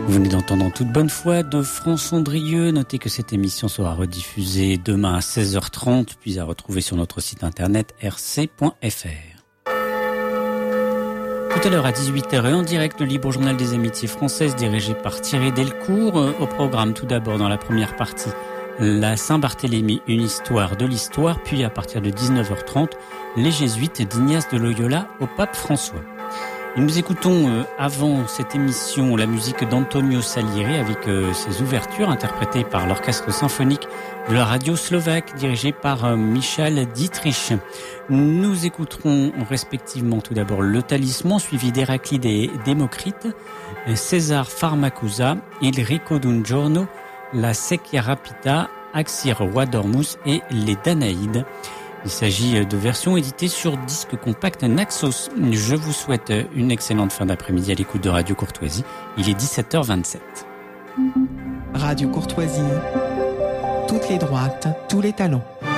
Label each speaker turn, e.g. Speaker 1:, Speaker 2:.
Speaker 1: Vous venez d'entendre En toute bonne foi de Franc-Cendrieux. Notez que cette émission sera rediffusée demain à 16h30, puis à retrouver sur notre site internet rc.fr. Tout à l'heure à 18h et en direct, le Libre Journal des Amitiés Françaises dirigé par Thierry Delcourt. Au programme, tout d'abord, dans la première partie, la Saint-Barthélemy, une histoire de l'histoire, puis à partir de 19h30, les Jésuites d'Ignace de Loyola au pape François. Et nous écoutons avant cette émission la musique d'Antonio Salieri avec ses ouvertures interprétées par l'orchestre symphonique de la radio slovaque dirigé par Michal Dietrich. Nous écouterons respectivement tout d'abord Le Talisman suivi d'Héraclide et Démocrite, César Pharmacusa, Il Rico d'un giorno, La Secchia Rapita, Axir Roi Dormus et Les Danaïdes. Il s'agit de versions éditées sur disque compact Naxos. Je vous souhaite une excellente fin d'après-midi à l'écoute de Radio Courtoisie. Il est 17h27.
Speaker 2: Radio Courtoisie, toutes les droites, tous les talents.